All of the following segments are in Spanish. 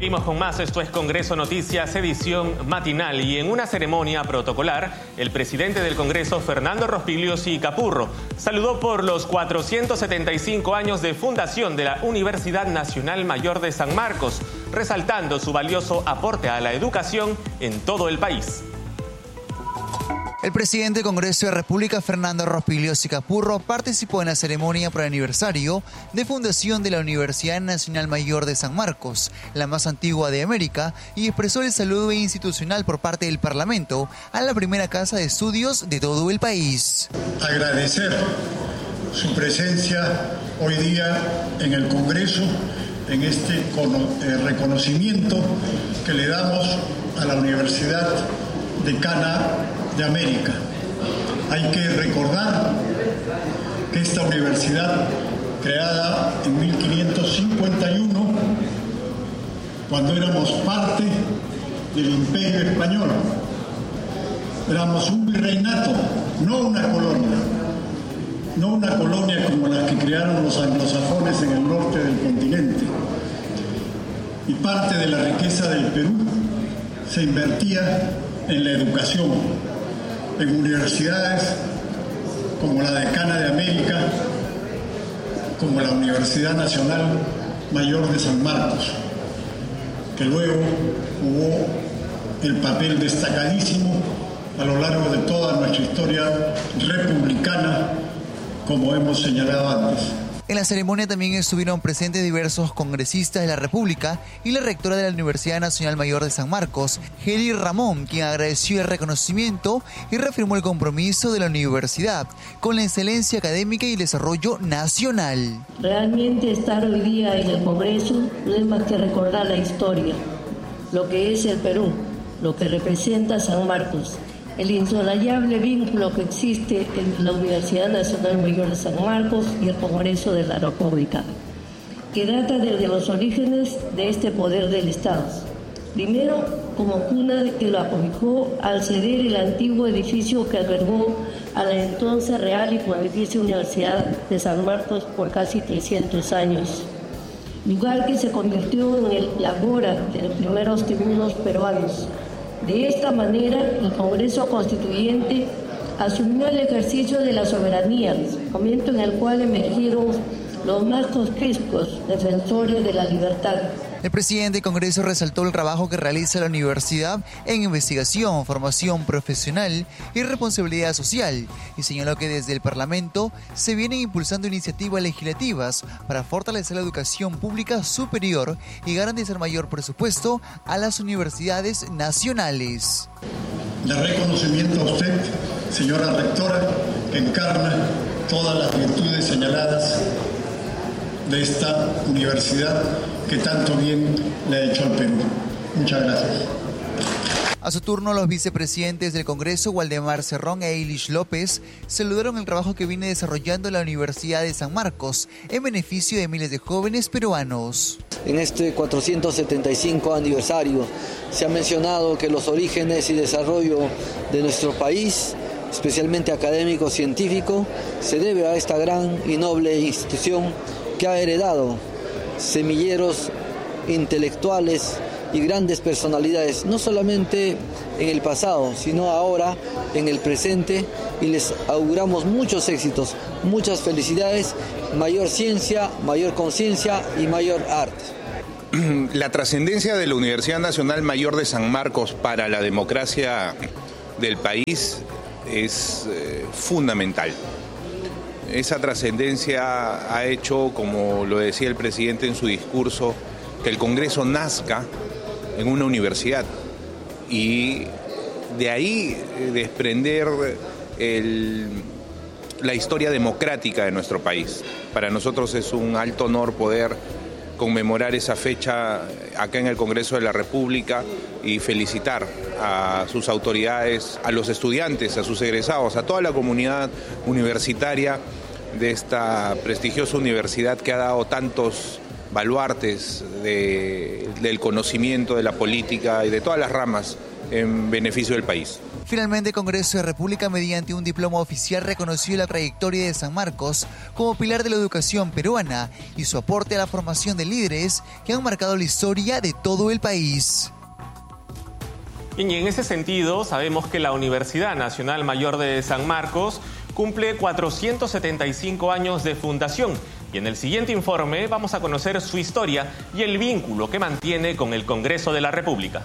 Seguimos con más. Esto es Congreso Noticias, edición matinal. Y en una ceremonia protocolar, el presidente del Congreso, Fernando Rospigliosi Capurro, saludó por los 475 años de fundación de la Universidad Nacional Mayor de San Marcos, resaltando su valioso aporte a la educación en todo el país. El presidente del Congreso de la República, Fernando Rospigliosi Capurro, participó en la ceremonia por el aniversario de fundación de la Universidad Nacional Mayor de San Marcos, la más antigua de América, y expresó el saludo institucional por parte del Parlamento a la primera casa de estudios de todo el país. Agradecer su presencia hoy día en el Congreso, en este reconocimiento que le damos a la Universidad Decana de América. Hay que recordar que esta universidad, creada en 1551, cuando éramos parte del Imperio Español, éramos un virreinato, no una colonia como las que crearon los anglosajones en el norte del continente. Y parte de la riqueza del Perú se invertía en la educación, en universidades como la Decana de América, como la Universidad Nacional Mayor de San Marcos, que luego jugó el papel destacadísimo a lo largo de toda nuestra historia republicana, como hemos señalado antes. En la ceremonia también estuvieron presentes diversos congresistas de la República y la rectora de la Universidad Nacional Mayor de San Marcos, Heli Ramón, quien agradeció el reconocimiento y reafirmó el compromiso de la universidad con la excelencia académica y el desarrollo nacional. Realmente estar hoy día en el Congreso no es más que recordar la historia, lo que es el Perú, lo que representa San Marcos, el insolayable vínculo que existe entre la Universidad Nacional Mayor de San Marcos y el Congreso de la República, que data desde los orígenes de este poder del Estado. Primero, como cuna que lo acobijó al ceder el antiguo edificio que albergó a la entonces Real y Pontificia Universidad de San Marcos por casi 300 años. Lugar que se convirtió en el agora de los primeros tribunos peruanos. De esta manera, el Congreso Constituyente asumió el ejercicio de la soberanía, momento en el cual emergieron los más conscriptos defensores de la libertad. El presidente del Congreso resaltó el trabajo que realiza la universidad en investigación, formación profesional y responsabilidad social, y señaló que desde el Parlamento se vienen impulsando iniciativas legislativas para fortalecer la educación pública superior y garantizar mayor presupuesto a las universidades nacionales. Le reconocimiento a usted, señora rectora, que encarna todas las virtudes señaladas de esta universidad que tanto bien le ha hecho al Perú. Muchas gracias. A su turno, los vicepresidentes del Congreso, Waldemar Cerrón e Eilish López, saludaron el trabajo que viene desarrollando la Universidad de San Marcos en beneficio de miles de jóvenes peruanos. En este 475 aniversario se ha mencionado que los orígenes y desarrollo de nuestro país, especialmente académico-científico, se debe a esta gran y noble institución que ha heredado semilleros intelectuales y grandes personalidades, no solamente en el pasado, sino ahora en el presente, y les auguramos muchos éxitos, muchas felicidades, mayor ciencia, mayor conciencia y mayor arte. La trascendencia de la Universidad Nacional Mayor de San Marcos para la democracia del país es fundamental. Esa trascendencia ha hecho, como lo decía el presidente en su discurso, que el Congreso nazca en una universidad y de ahí desprender la historia democrática de nuestro país. Para nosotros es un alto honor poder conmemorar esa fecha acá en el Congreso de la República y felicitar a sus autoridades, a los estudiantes, a sus egresados, a toda la comunidad universitaria de esta prestigiosa universidad que ha dado tantos baluartes del conocimiento, de la política y de todas las ramas en beneficio del país. Finalmente, el Congreso de la República, mediante un diploma oficial, reconoció la trayectoria de San Marcos como pilar de la educación peruana y su aporte a la formación de líderes que han marcado la historia de todo el país. Y en ese sentido, sabemos que la Universidad Nacional Mayor de San Marcos cumple 475 años de fundación. Y en el siguiente informe vamos a conocer su historia y el vínculo que mantiene con el Congreso de la República.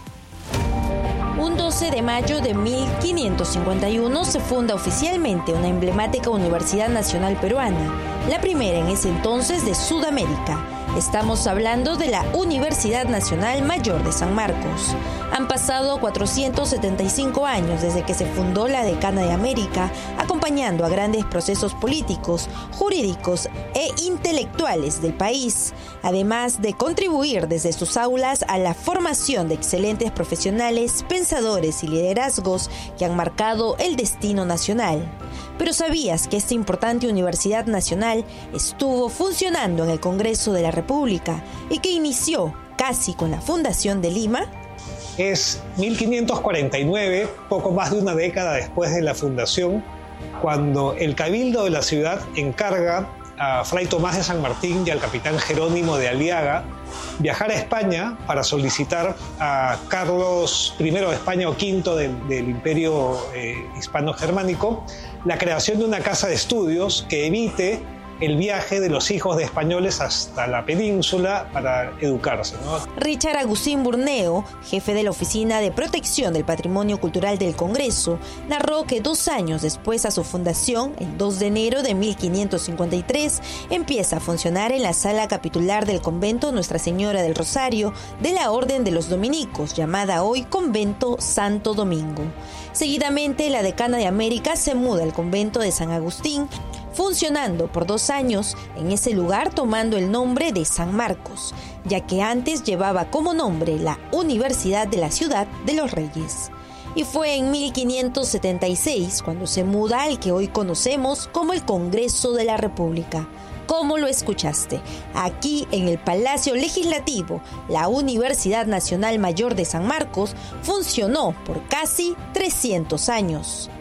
Un 12 de mayo de 1551 se funda oficialmente una emblemática Universidad Nacional Peruana, la primera en ese entonces de Sudamérica. Estamos hablando de la Universidad Nacional Mayor de San Marcos. Han pasado 475 años desde que se fundó la Decana de América, acompañando a grandes procesos políticos, jurídicos e intelectuales del país, además de contribuir desde sus aulas a la formación de excelentes profesionales, pensadores y liderazgos que han marcado el destino nacional. Pero ¿sabías que esta importante Universidad Nacional estuvo funcionando en el Congreso de la República y que inició casi con la fundación de Lima? Es 1549, poco más de una década después de la fundación, cuando el Cabildo de la ciudad encarga a Fray Tomás de San Martín y al capitán Jerónimo de Aliaga viajar a España para solicitar a Carlos I de España o V del Imperio Hispano-Germánico la creación de una casa de estudios que evite el viaje de los hijos de españoles hasta la península para educarse, ¿no? Richard Agustín Burneo, jefe de la Oficina de Protección del Patrimonio Cultural del Congreso, narró que 2 años después a su fundación, el 2 de enero de 1553, empieza a funcionar en la sala capitular del convento Nuestra Señora del Rosario de la Orden de los Dominicos, llamada hoy Convento Santo Domingo. Seguidamente, la Decana de América se muda al convento de San Agustín, funcionando por 2 años en ese lugar tomando el nombre de San Marcos, ya que antes llevaba como nombre la Universidad de la Ciudad de los Reyes. Y fue en 1576 cuando se muda al que hoy conocemos como el Congreso de la República. ¿Cómo lo escuchaste? Aquí en el Palacio Legislativo, la Universidad Nacional Mayor de San Marcos funcionó por casi 300 años.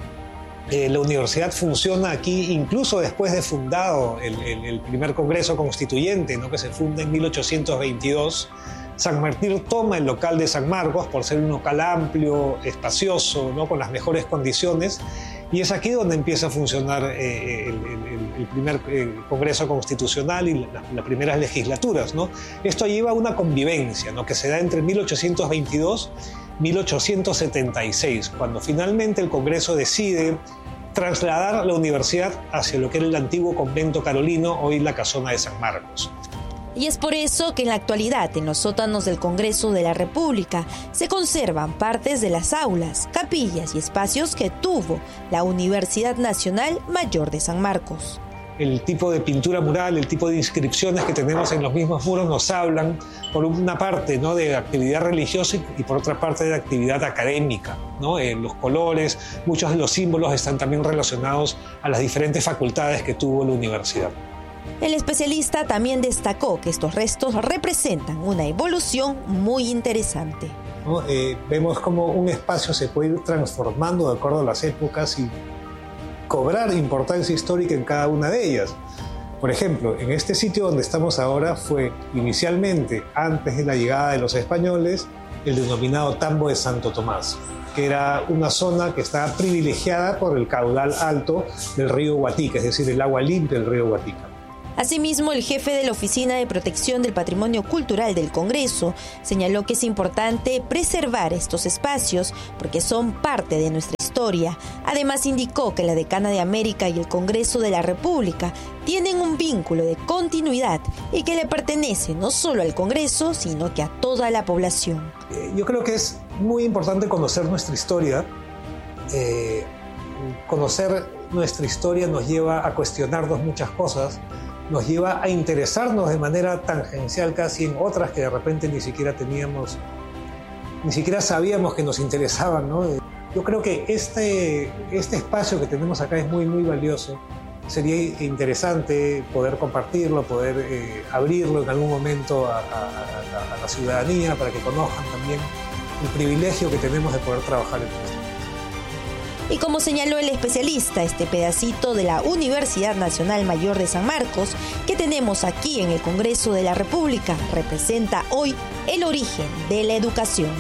La universidad funciona aquí incluso después de fundado el primer Congreso Constituyente, ¿no?, que se funda en 1822. San Martín toma el local de San Marcos por ser un local amplio, espacioso, ¿no?, con las mejores condiciones, y es aquí donde empieza a funcionar el primer Congreso Constitucional y las primeras legislaturas, ¿no? Esto lleva a una convivencia, ¿no?, que se da entre 1822 y 1876, cuando finalmente el Congreso decide trasladar la universidad hacia lo que era el antiguo convento carolino, hoy la Casona de San Marcos. Y es por eso que en la actualidad, en los sótanos del Congreso de la República, se conservan partes de las aulas, capillas y espacios que tuvo la Universidad Nacional Mayor de San Marcos. El tipo de pintura mural, el tipo de inscripciones que tenemos en los mismos muros nos hablan, por una parte, ¿no?, de actividad religiosa y por otra parte de actividad académica, ¿no? Los colores, muchos de los símbolos están también relacionados a las diferentes facultades que tuvo la universidad. El especialista también destacó que estos restos representan una evolución muy interesante, ¿no? Vemos cómo un espacio se puede ir transformando de acuerdo a las épocas y cobrar importancia histórica en cada una de ellas. Por ejemplo, en este sitio donde estamos ahora fue inicialmente, antes de la llegada de los españoles, el denominado Tambo de Santo Tomás, que era una zona que estaba privilegiada por el caudal alto del río Guatica, es decir, el agua limpia del río Guatica. Asimismo, el jefe de la Oficina de Protección del Patrimonio Cultural del Congreso señaló que es importante preservar estos espacios porque son parte de nuestra historia. Además, indicó que la Decana de América y el Congreso de la República tienen un vínculo de continuidad y que le pertenece no solo al Congreso, sino que a toda la población. Yo creo que es muy importante conocer nuestra historia. Conocer nuestra historia nos lleva a cuestionarnos muchas cosas, nos lleva a interesarnos de manera tangencial casi en otras que de repente ni siquiera sabíamos que nos interesaban, ¿no? Yo creo que este espacio que tenemos acá es muy, muy valioso. Sería interesante poder compartirlo, poder abrirlo en algún momento a la ciudadanía para que conozcan también el privilegio que tenemos de poder trabajar en esto. Y como señaló el especialista, este pedacito de la Universidad Nacional Mayor de San Marcos que tenemos aquí en el Congreso de la República representa hoy el origen de la educación.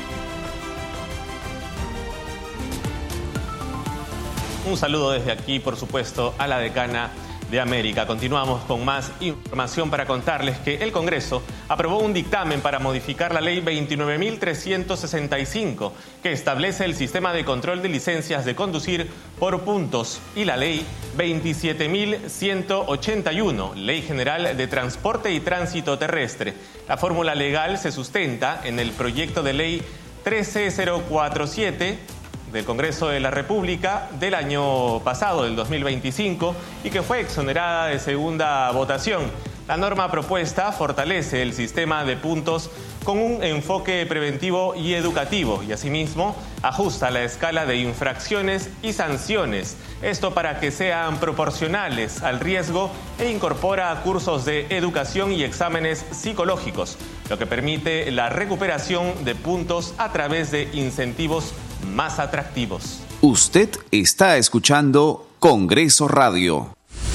Un saludo desde aquí, por supuesto, a la decana de América. Continuamos con más información para contarles que el Congreso aprobó un dictamen para modificar la ley 29.365 que establece el sistema de control de licencias de conducir por puntos y la ley 27.181, Ley General de Transporte y Tránsito Terrestre. La fórmula legal se sustenta en el proyecto de ley 13047 del Congreso de la República del año pasado, del 2025, y que fue exonerada de segunda votación. La norma propuesta fortalece el sistema de puntos con un enfoque preventivo y educativo y asimismo ajusta la escala de infracciones y sanciones. Esto para que sean proporcionales al riesgo e incorpora cursos de educación y exámenes psicológicos, lo que permite la recuperación de puntos a través de incentivos más atractivos. Usted está escuchando Congreso Radio.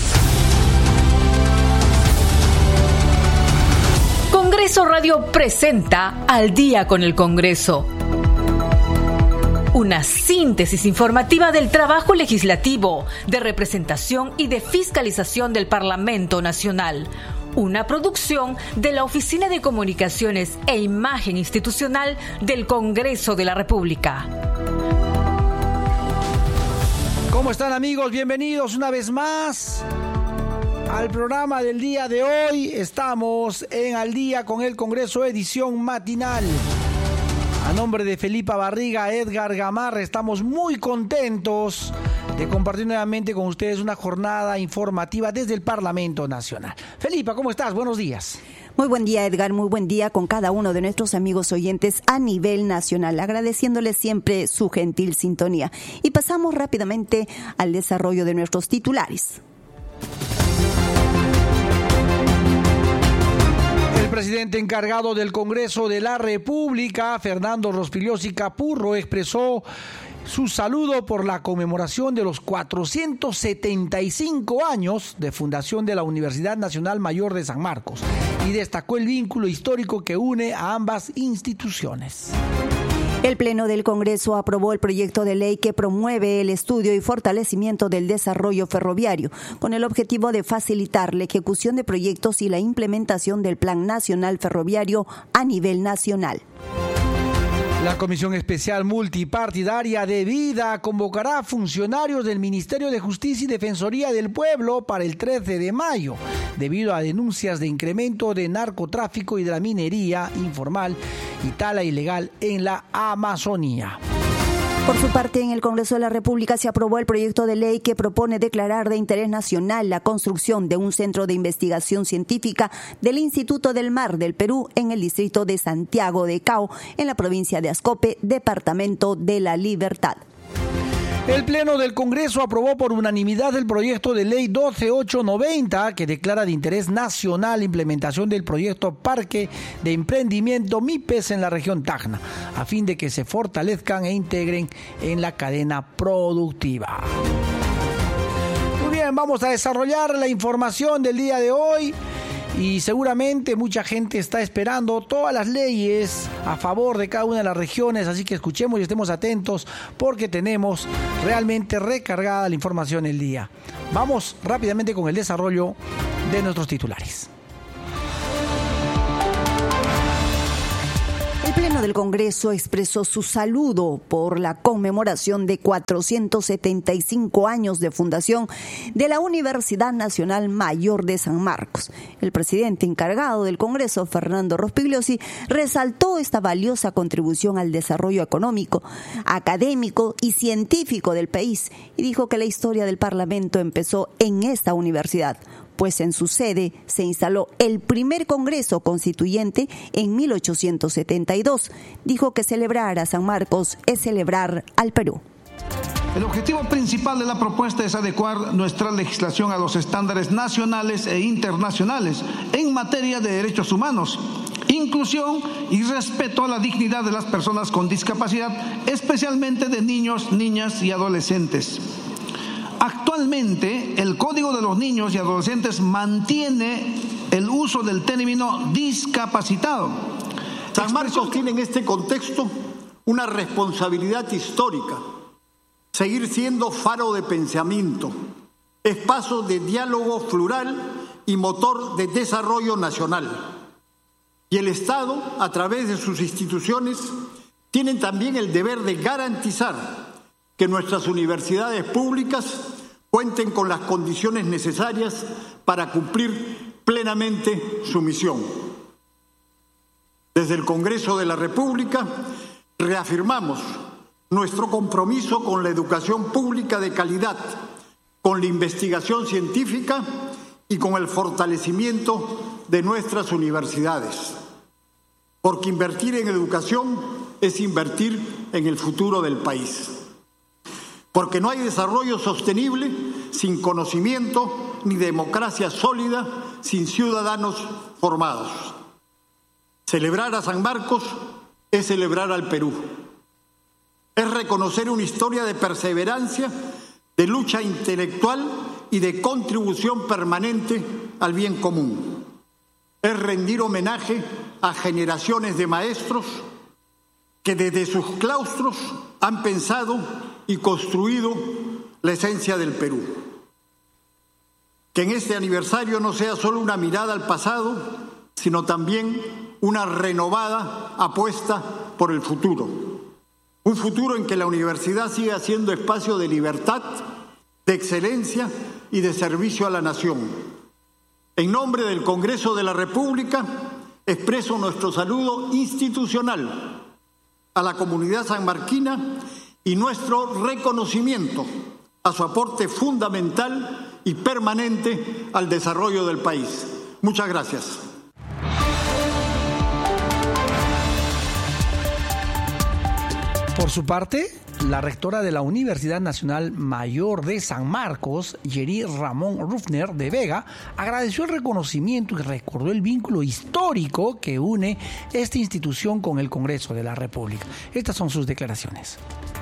Congreso Radio presenta Al Día con el Congreso. Una síntesis informativa del trabajo legislativo, de representación y de fiscalización del Parlamento Nacional. Una producción de la Oficina de Comunicaciones e Imagen Institucional del Congreso de la República. ¿Cómo están, amigos? Bienvenidos una vez más al programa del día de hoy. Estamos en Al Día con el Congreso, edición matinal. A nombre de Felipa Barriga, Edgar Gamarra, estamos muy contentos de compartir nuevamente con ustedes una jornada informativa desde el Parlamento Nacional. Felipa, ¿cómo estás? Buenos días. Muy buen día, Edgar, muy buen día con cada uno de nuestros amigos oyentes a nivel nacional, agradeciéndoles siempre su gentil sintonía. Y pasamos rápidamente al desarrollo de nuestros titulares. El presidente encargado del Congreso de la República, Fernando Rospigliosi Capurro, expresó su saludo por la conmemoración de los 475 años de fundación de la Universidad Nacional Mayor de San Marcos y destacó el vínculo histórico que une a ambas instituciones. El Pleno del Congreso aprobó el proyecto de ley que promueve el estudio y fortalecimiento del desarrollo ferroviario, con el objetivo de facilitar la ejecución de proyectos y la implementación del Plan Nacional Ferroviario a nivel nacional. La Comisión Especial Multipartidaria de Vida convocará a funcionarios del Ministerio de Justicia y Defensoría del Pueblo para el 13 de mayo, debido a denuncias de incremento de narcotráfico y de la minería informal y tala ilegal en la Amazonía. Por su parte, en el Congreso de la República se aprobó el proyecto de ley que propone declarar de interés nacional la construcción de un centro de investigación científica del Instituto del Mar del Perú en el distrito de Santiago de Cao, en la provincia de Ascope, departamento de La Libertad. El Pleno del Congreso aprobó por unanimidad el proyecto de ley 12890 que declara de interés nacional la implementación del proyecto Parque de Emprendimiento MIPES en la región Tacna, a fin de que se fortalezcan e integren en la cadena productiva. Muy bien, vamos a desarrollar la información del día de hoy. Y seguramente mucha gente está esperando todas las leyes a favor de cada una de las regiones, así que escuchemos y estemos atentos porque tenemos realmente recargada la información el día. Vamos rápidamente con el desarrollo de nuestros titulares. El Pleno del Congreso expresó su saludo por la conmemoración de 475 años de fundación de la Universidad Nacional Mayor de San Marcos. El presidente encargado del Congreso, Fernando Rospigliosi, resaltó esta valiosa contribución al desarrollo económico, académico y científico del país y dijo que la historia del Parlamento empezó en esta universidad, pues en su sede se instaló el primer Congreso Constituyente en 1872. Dijo que celebrar a San Marcos es celebrar al Perú. El objetivo principal de la propuesta es adecuar nuestra legislación a los estándares nacionales e internacionales en materia de derechos humanos inclusión y respeto a la dignidad de las personas con discapacidad, especialmente de niños, niñas y adolescentes. Actualmente, el Código de los Niños y Adolescentes mantiene el uso del término discapacitado. San Marcos tiene en este contexto una responsabilidad histórica: seguir siendo faro de pensamiento, espacio de diálogo plural y motor de desarrollo nacional. Y el Estado, a través de sus instituciones, tienen también el deber de garantizar que nuestras universidades públicas cuenten con las condiciones necesarias para cumplir plenamente su misión. Desde el Congreso de la República reafirmamos nuestro compromiso con la educación pública de calidad, con la investigación científica y con el fortalecimiento de nuestras universidades. Porque invertir en educación es invertir en el futuro del país. Porque no hay desarrollo sostenible sin conocimiento, ni democracia sólida sin ciudadanos formados. Celebrar a San Marcos es celebrar al Perú. Es reconocer una historia de perseverancia, de lucha intelectual y de contribución permanente al bien común. Es rendir homenaje a generaciones de maestros que desde sus claustros han pensado y construido la esencia del Perú. Que en este aniversario no sea solo una mirada al pasado, sino también una renovada apuesta por el futuro. Un futuro en que la universidad siga siendo espacio de libertad, de excelencia y de servicio a la nación. En nombre del Congreso de la República, expreso nuestro saludo institucional a la comunidad sanmarquina y nuestro reconocimiento a su aporte fundamental y permanente al desarrollo del país. Muchas gracias. Por su parte, la rectora de la Universidad Nacional Mayor de San Marcos, Yeri Ramón Rufner de Vega, agradeció el reconocimiento y recordó el vínculo histórico que une esta institución con el Congreso de la República. Estas son sus declaraciones.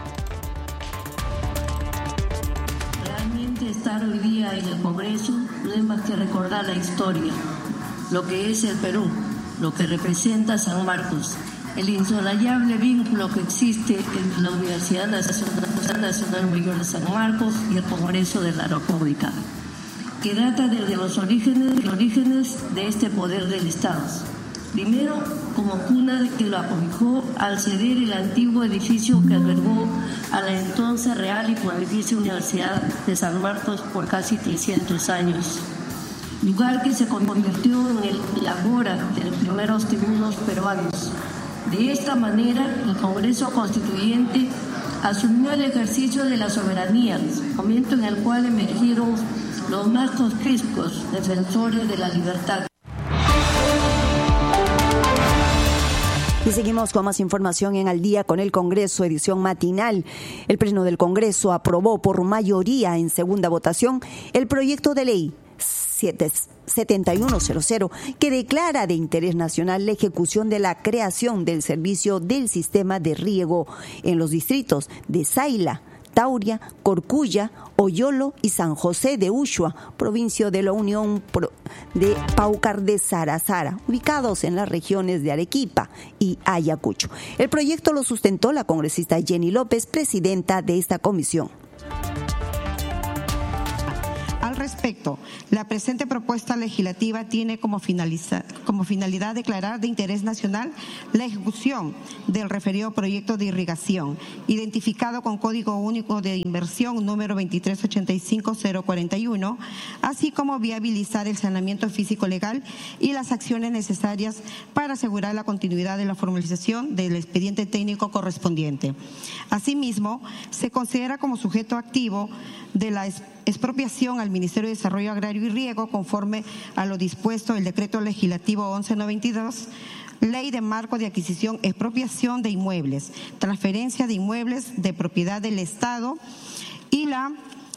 Realmente estar hoy día en el Congreso no es más que recordar la historia, lo que es el Perú, lo que representa San Marcos, el insolayable vínculo que existe entre la Universidad Nacional Mayor de San Marcos y el Congreso de la República, que data desde los orígenes de este poder del Estado. Primero, como cuna que lo acobijó al ceder el antiguo edificio que albergó a la entonces Real y Pontificia Universidad de San Marcos por casi 300 años. Lugar que se convirtió en el agora de los primeros tribunos peruanos. De esta manera, el Congreso Constituyente asumió el ejercicio de la soberanía, momento en el cual emergieron los más conscriptos defensores de la libertad. Y seguimos con más información en Al Día con el Congreso, edición matinal. El Pleno del Congreso aprobó por mayoría en segunda votación el proyecto de ley 7100 que declara de interés nacional la ejecución de la creación del servicio del sistema de riego en los distritos de Saila, Tauria, Corcuya, Oyolo y San José de Ushua, provincia de la Unión de Paucar de Sarazara, ubicados en las regiones de Arequipa y Ayacucho. El proyecto lo sustentó la congresista Jenny López, presidenta de esta comisión. Al respecto, la presente propuesta legislativa tiene como finalidad declarar de interés nacional la ejecución del referido proyecto de irrigación, identificado con Código Único de Inversión número 2385041, así como viabilizar el saneamiento físico legal y las acciones necesarias para asegurar la continuidad de la formalización del expediente técnico correspondiente. Asimismo, se considera como sujeto activo de la expropiación al Ministerio de Desarrollo Agrario y Riego, conforme a lo dispuesto el Decreto Legislativo 1192, Ley de Marco de Adquisición, Expropiación de Inmuebles, Transferencia de Inmuebles de propiedad del Estado y la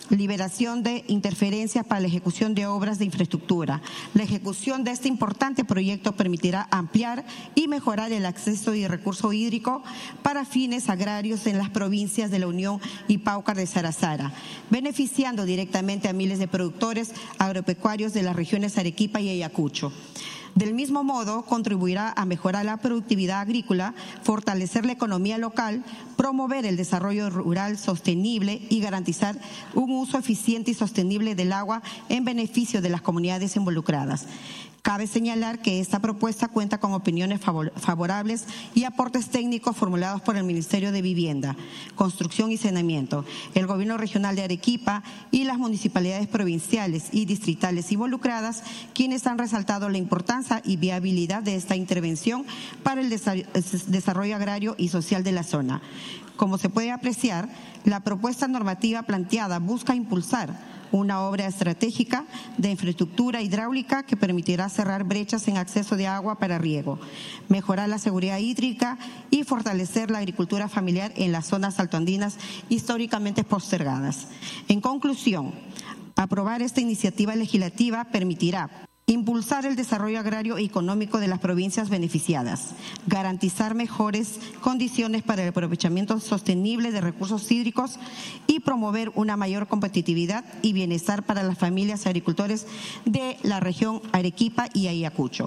liberación de interferencias para la ejecución de obras de infraestructura. La ejecución de este importante proyecto permitirá ampliar y mejorar el acceso y recurso hídrico para fines agrarios en las provincias de La Unión y Paucar de Sarazara, beneficiando directamente a miles de productores agropecuarios de las regiones Arequipa y Ayacucho. Del mismo modo, contribuirá a mejorar la productividad agrícola, fortalecer la economía local, promover el desarrollo rural sostenible y garantizar un uso eficiente y sostenible del agua en beneficio de las comunidades involucradas. Cabe señalar que esta propuesta cuenta con opiniones favorables y aportes técnicos formulados por el Ministerio de Vivienda, Construcción y Saneamiento, el Gobierno Regional de Arequipa y las municipalidades provinciales y distritales involucradas, quienes han resaltado la importancia y viabilidad de esta intervención para el desarrollo agrario y social de la zona. Como se puede apreciar, la propuesta normativa planteada busca impulsar una obra estratégica de infraestructura hidráulica que permitirá cerrar brechas en acceso de agua para riego, mejorar la seguridad hídrica y fortalecer la agricultura familiar en las zonas altoandinas históricamente postergadas. En conclusión, aprobar esta iniciativa legislativa permitirá impulsar el desarrollo agrario y económico de las provincias beneficiadas, garantizar mejores condiciones para el aprovechamiento sostenible de recursos hídricos y promover una mayor competitividad y bienestar para las familias agricultores de la región Arequipa y Ayacucho.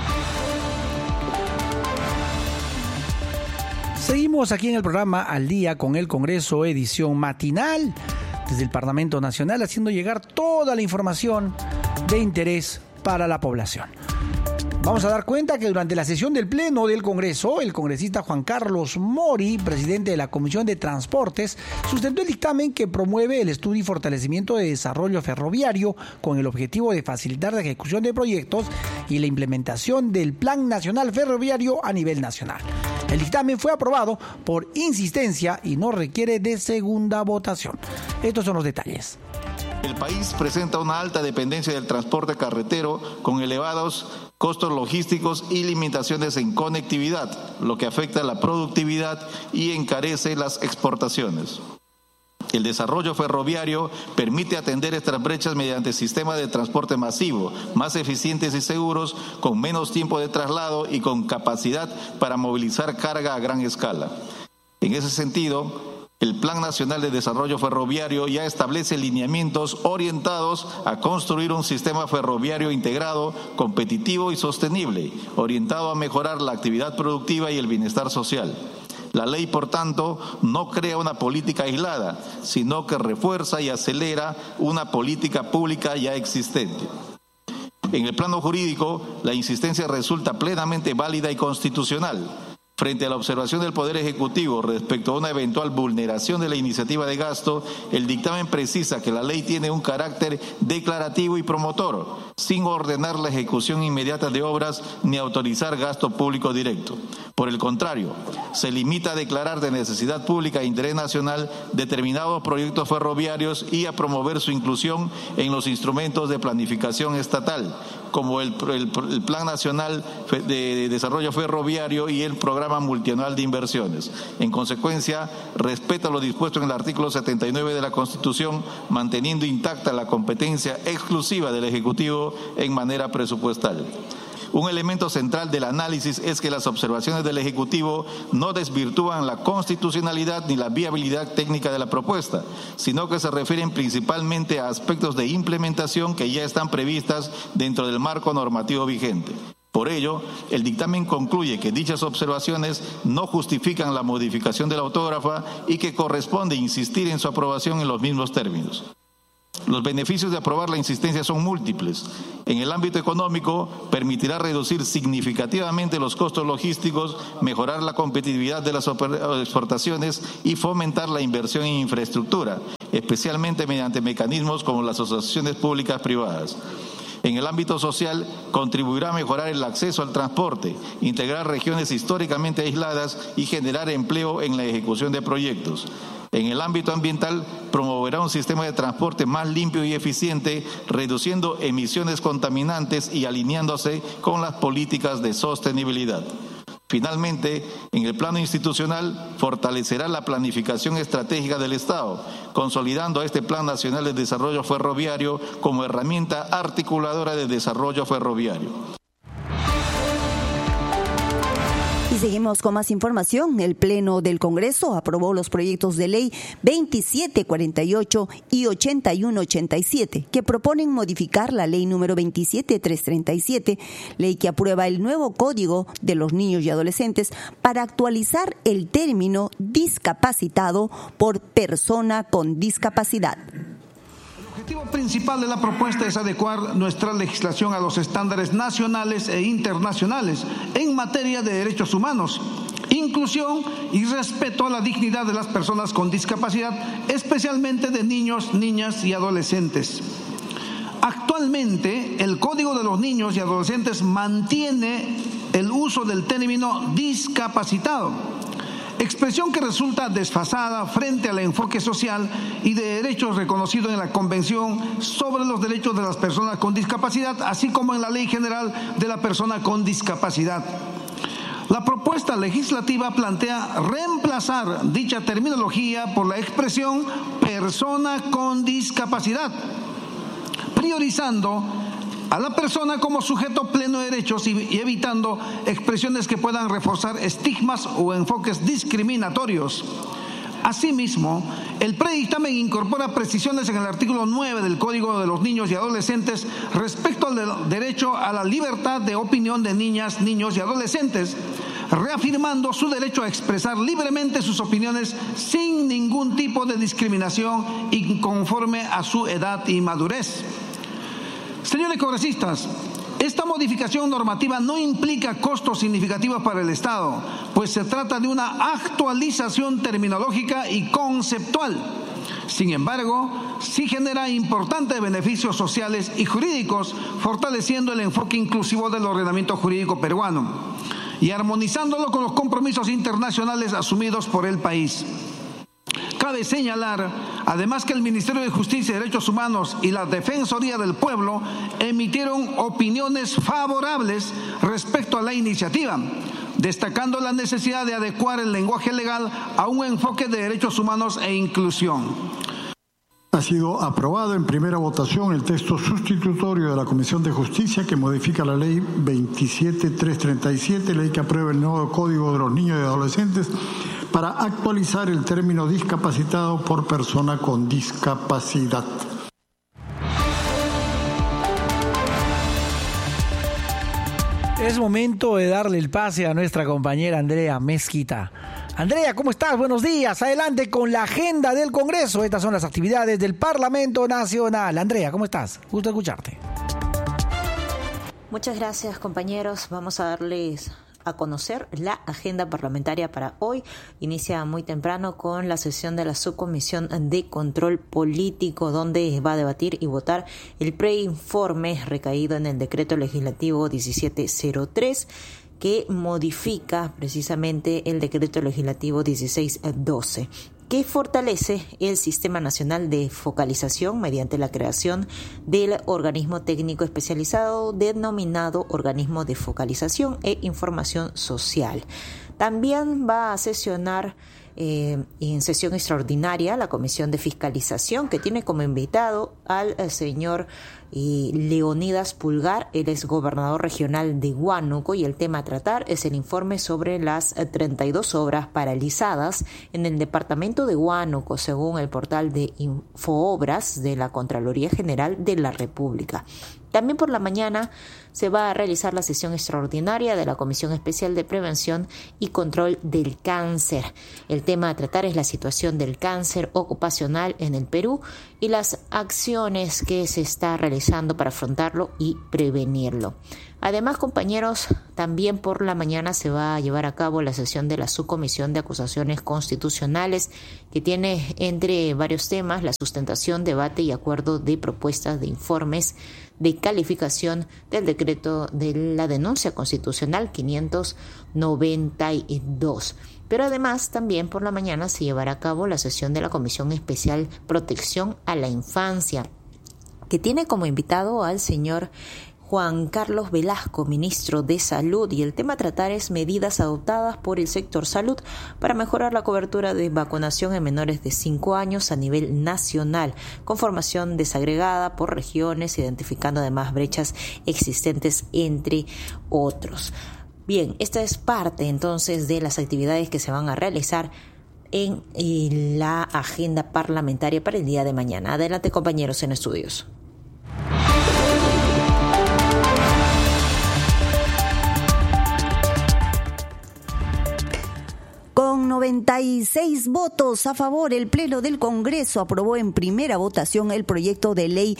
Seguimos aquí en el programa Al Día con el Congreso, edición matinal, desde el Parlamento Nacional, haciendo llegar toda la información de interés para la población. Vamos a dar cuenta que durante la sesión del Pleno del Congreso, el congresista Juan Carlos Mori, presidente de la Comisión de Transportes, sustentó el dictamen que promueve el estudio y fortalecimiento de desarrollo ferroviario con el objetivo de facilitar la ejecución de proyectos y la implementación del Plan Nacional Ferroviario a nivel nacional. El dictamen fue aprobado por insistencia y no requiere de segunda votación. Estos son los detalles. El país presenta una alta dependencia del transporte carretero con elevados costos logísticos y limitaciones en conectividad, lo que afecta a la productividad y encarece las exportaciones. El desarrollo ferroviario permite atender estas brechas mediante sistemas de transporte masivo, más eficientes y seguros, con menos tiempo de traslado y con capacidad para movilizar carga a gran escala. En ese sentido, el Plan Nacional de Desarrollo Ferroviario ya establece lineamientos orientados a construir un sistema ferroviario integrado, competitivo y sostenible, orientado a mejorar la actividad productiva y el bienestar social. La ley, por tanto, no crea una política aislada, sino que refuerza y acelera una política pública ya existente. En el plano jurídico, la insistencia resulta plenamente válida y constitucional. Frente a la observación del Poder Ejecutivo respecto a una eventual vulneración de la iniciativa de gasto, el dictamen precisa que la ley tiene un carácter declarativo y promotor, sin ordenar la ejecución inmediata de obras ni autorizar gasto público directo. Por el contrario, se limita a declarar de necesidad pública e interés nacional determinados proyectos ferroviarios y a promover su inclusión en los instrumentos de planificación estatal, como el Plan Nacional de Desarrollo Ferroviario y el Programa Multianual de Inversiones. En consecuencia, respeta lo dispuesto en el artículo 79 de la Constitución, manteniendo intacta la competencia exclusiva del Ejecutivo en manera presupuestal. Un elemento central del análisis es que las observaciones del Ejecutivo no desvirtúan la constitucionalidad ni la viabilidad técnica de la propuesta, sino que se refieren principalmente a aspectos de implementación que ya están previstas dentro del marco normativo vigente. Por ello, el dictamen concluye que dichas observaciones no justifican la modificación de la autógrafa y que corresponde insistir en su aprobación en los mismos términos. Los beneficios de aprobar la insistencia son múltiples. En el ámbito económico, permitirá reducir significativamente los costos logísticos, mejorar la competitividad de las exportaciones y fomentar la inversión en infraestructura, especialmente mediante mecanismos como las asociaciones públicas privadas. En el ámbito social, contribuirá a mejorar el acceso al transporte, integrar regiones históricamente aisladas y generar empleo en la ejecución de proyectos. En el ámbito ambiental, promoverá un sistema de transporte más limpio y eficiente, reduciendo emisiones contaminantes y alineándose con las políticas de sostenibilidad. Finalmente, en el plano institucional, fortalecerá la planificación estratégica del Estado, consolidando este Plan Nacional de Desarrollo Ferroviario como herramienta articuladora de desarrollo ferroviario. Y seguimos con más información. El Pleno del Congreso aprobó los proyectos de ley 2748 y 8187, que proponen modificar la ley número 27337, ley que aprueba el nuevo Código de los Niños y Adolescentes para actualizar el término discapacitado por persona con discapacidad. El objetivo principal de la propuesta es adecuar nuestra legislación a los estándares nacionales e internacionales en materia de derechos humanos, inclusión y respeto a la dignidad de las personas con discapacidad, especialmente de niños, niñas y adolescentes. Actualmente, el Código de los Niños y Adolescentes mantiene el uso del término discapacitado, expresión que resulta desfasada frente al enfoque social y de derechos reconocido en la Convención sobre los Derechos de las Personas con Discapacidad, así como en la Ley General de la Persona con Discapacidad. La propuesta legislativa plantea reemplazar dicha terminología por la expresión persona con discapacidad, priorizando a la persona como sujeto pleno de derechos y evitando expresiones que puedan reforzar estigmas o enfoques discriminatorios. Asimismo, el predictamen incorpora precisiones en el artículo 9 del Código de los Niños y Adolescentes respecto al derecho a la libertad de opinión de niñas, niños y adolescentes, reafirmando su derecho a expresar libremente sus opiniones sin ningún tipo de discriminación y conforme a su edad y madurez. Señores congresistas, esta modificación normativa no implica costos significativos para el Estado, pues se trata de una actualización terminológica y conceptual. Sin embargo, sí genera importantes beneficios sociales y jurídicos, fortaleciendo el enfoque inclusivo del ordenamiento jurídico peruano y armonizándolo con los compromisos internacionales asumidos por el país. Cabe señalar, además, que el Ministerio de Justicia y Derechos Humanos y la Defensoría del Pueblo emitieron opiniones favorables respecto a la iniciativa, destacando la necesidad de adecuar el lenguaje legal a un enfoque de derechos humanos e inclusión. Ha sido aprobado en primera votación el texto sustitutorio de la Comisión de Justicia que modifica la ley 27337, ley que aprueba el nuevo Código de los Niños y Adolescentes para actualizar el término discapacitado por persona con discapacidad. Es momento de darle el pase a nuestra compañera Andrea Mezquita. Andrea, ¿cómo estás? Buenos días. Adelante con la agenda del Congreso. Estas son las actividades del Parlamento Nacional. Andrea, ¿cómo estás? Gusto escucharte. Muchas gracias, compañeros. Vamos a darles a conocer la agenda parlamentaria para hoy. Inicia muy temprano con la sesión de la Subcomisión de Control Político, donde va a debatir y votar el preinforme recaído en el Decreto Legislativo 1703, que modifica precisamente el Decreto Legislativo 1612, que fortalece el Sistema Nacional de Focalización mediante la creación del organismo técnico especializado denominado Organismo de Focalización e Información Social. También va a sesionar en sesión extraordinaria la Comisión de Fiscalización, que tiene como invitado al señor Leonidas Pulgar. Él es gobernador regional de Huánuco y el tema a tratar es el informe sobre las 32 obras paralizadas en el departamento de Huánuco, según el portal de Infoobras de la Contraloría General de la República. También por la mañana se va a realizar la sesión extraordinaria de la Comisión Especial de Prevención y Control del Cáncer. El tema a tratar es la situación del cáncer ocupacional en el Perú y las acciones que se está realizando para afrontarlo y prevenirlo. Además, compañeros, también por la mañana se va a llevar a cabo la sesión de la Subcomisión de Acusaciones Constitucionales, que tiene entre varios temas la sustentación, debate y acuerdo de propuestas de informes de calificación del decreto de la denuncia constitucional 592. Pero además también por la mañana se llevará a cabo la sesión de la Comisión Especial Protección a la Infancia, que tiene como invitado al señor Juan Carlos Velasco, ministro de Salud, y el tema a tratar es medidas adoptadas por el sector salud para mejorar la cobertura de vacunación en menores de 5 años a nivel nacional, con formación desagregada por regiones, identificando además brechas existentes, entre otros. Bien, esta es parte entonces de las actividades que se van a realizar en la agenda parlamentaria para el día de mañana. Adelante, compañeros en estudios. Con 96 votos a favor, el Pleno del Congreso aprobó en primera votación el proyecto de ley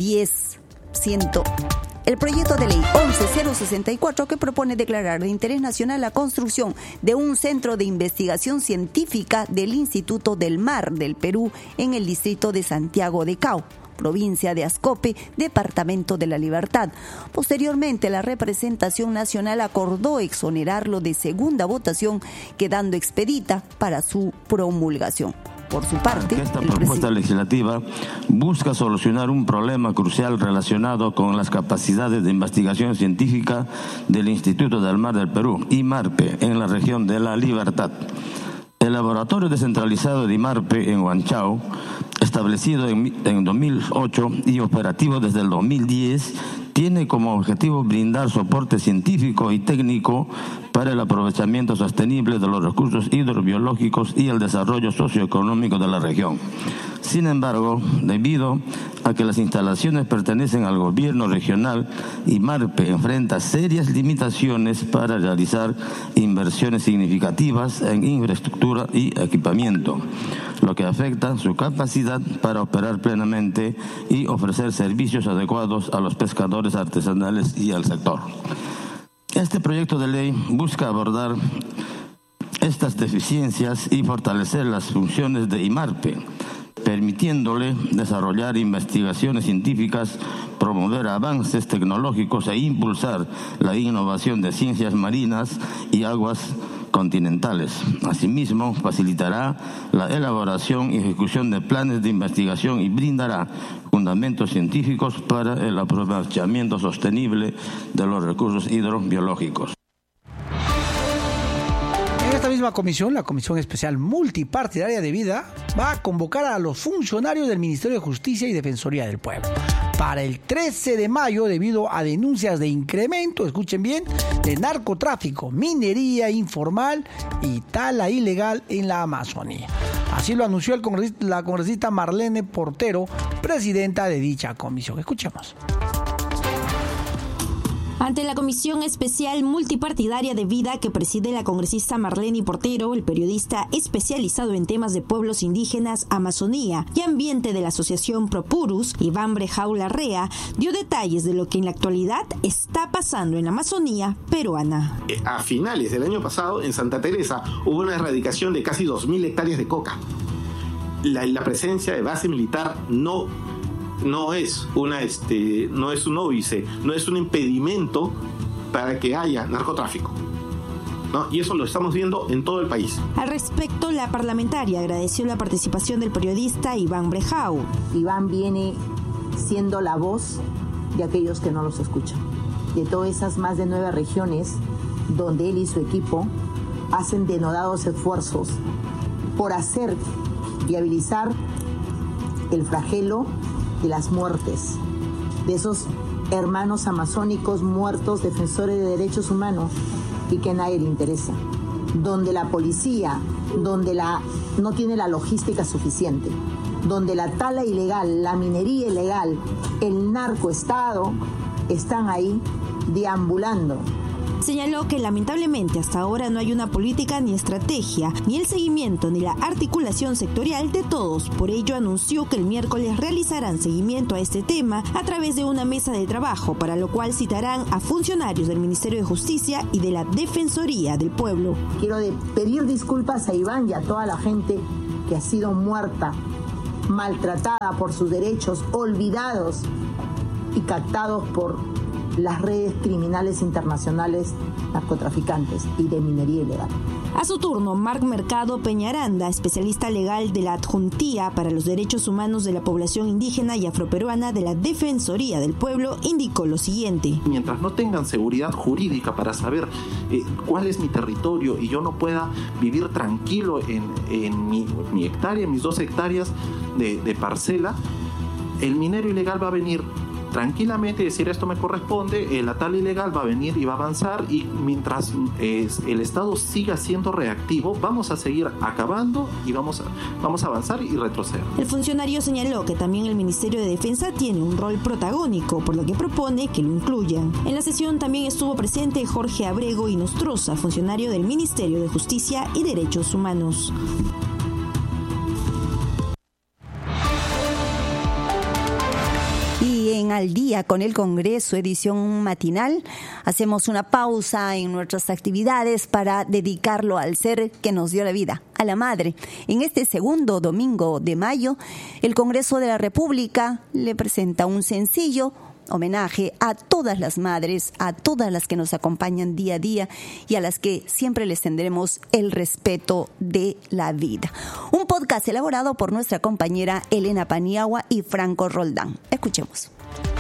11064 que propone declarar de interés nacional la construcción de un centro de investigación científica del Instituto del Mar del Perú en el distrito de Santiago de Cao, provincia de Ascope, departamento de La Libertad. Posteriormente, la representación nacional acordó exonerarlo de segunda votación, quedando expedita para su promulgación. Por su parte, esta propuesta legislativa busca solucionar un problema crucial relacionado con las capacidades de investigación científica del Instituto del Mar del Perú, IMARPE, en la región de La Libertad. El laboratorio descentralizado de IMARPE en Huanchao, establecido en 2008 y operativo desde el 2010, tiene como objetivo brindar soporte científico y técnico para el aprovechamiento sostenible de los recursos hidrobiológicos y el desarrollo socioeconómico de la región. Sin embargo, debido a que las instalaciones pertenecen al gobierno regional, IMARPE enfrenta serias limitaciones para realizar inversiones significativas en infraestructura y equipamiento, lo que afecta su capacidad para operar plenamente y ofrecer servicios adecuados a los pescadores artesanales y al sector. Este proyecto de ley busca abordar estas deficiencias y fortalecer las funciones de IMARPE, permitiéndole desarrollar investigaciones científicas, promover avances tecnológicos e impulsar la innovación de ciencias marinas y aguas continentales. Asimismo, facilitará la elaboración y ejecución de planes de investigación y brindará fundamentos científicos para el aprovechamiento sostenible de los recursos hidrobiológicos. Esta misma comisión, la Comisión Especial Multipartidaria de Vida, va a convocar a los funcionarios del Ministerio de Justicia y Defensoría del Pueblo para el 13 de mayo debido a denuncias de incremento, escuchen bien, de narcotráfico, minería informal y tala ilegal en la Amazonía. Así lo anunció la congresista Marlene Portero, presidenta de dicha comisión. Escuchemos. Ante la Comisión Especial Multipartidaria de Vida que preside la congresista Marlene Portero, el periodista especializado en temas de pueblos indígenas, Amazonía y ambiente de la Asociación Propurus, Iván Brejao Larrea, dio detalles de lo que en la actualidad está pasando en la Amazonía peruana. A finales del año pasado, en Santa Teresa, hubo una erradicación de casi 2.000 hectáreas de coca. La presencia de base militar no es un óbice, no es un impedimento para que haya narcotráfico, ¿no? Y eso lo estamos viendo en todo el país. Al respecto, la parlamentaria agradeció la participación del periodista Iván Brejao. Iván viene siendo la voz de aquellos que no los escuchan, de todas esas más de 9 regiones donde él y su equipo hacen denodados esfuerzos por viabilizar el flagelo de las muertes, de esos hermanos amazónicos muertos, defensores de derechos humanos, y que a nadie le interesa. Donde la policía, no tiene la logística suficiente, donde la tala ilegal, la minería ilegal, el narcoestado están ahí deambulando. Señaló que lamentablemente hasta ahora no hay una política ni estrategia, ni el seguimiento ni la articulación sectorial de todos. Por ello anunció que el miércoles realizarán seguimiento a este tema a través de una mesa de trabajo, para lo cual citarán a funcionarios del Ministerio de Justicia y de la Defensoría del Pueblo. Quiero pedir disculpas a Iván y a toda la gente que ha sido muerta, maltratada por sus derechos, olvidados y captados por las redes criminales internacionales narcotraficantes y de minería ilegal. A su turno, Marc Mercado Peñaranda, especialista legal de la Adjuntía para los Derechos Humanos de la Población Indígena y Afroperuana de la Defensoría del Pueblo, indicó lo siguiente. Mientras no tengan seguridad jurídica para saber cuál es mi territorio y yo no pueda vivir tranquilo en mi hectárea, mis 2 hectáreas de parcela, el minero ilegal va a venir tranquilamente y decir esto me corresponde, la tala ilegal va a venir y va a avanzar, y mientras el Estado siga siendo reactivo, vamos a seguir acabando y vamos a avanzar y retroceder. El funcionario señaló que también el Ministerio de Defensa tiene un rol protagónico, por lo que propone que lo incluyan. En la sesión también estuvo presente Jorge Abrego y Nostroza, funcionario del Ministerio de Justicia y Derechos Humanos. En Al Día con el Congreso, edición matinal, hacemos una pausa en nuestras actividades para dedicarlo al ser que nos dio la vida, a la madre. En este segundo domingo de mayo, el Congreso de la República le presenta un sencillo homenaje a todas las madres, a todas las que nos acompañan día a día y a las que siempre les tendremos el respeto de la vida. Un podcast elaborado por nuestra compañera Elena Paniagua y Franco Roldán. Escuchemos.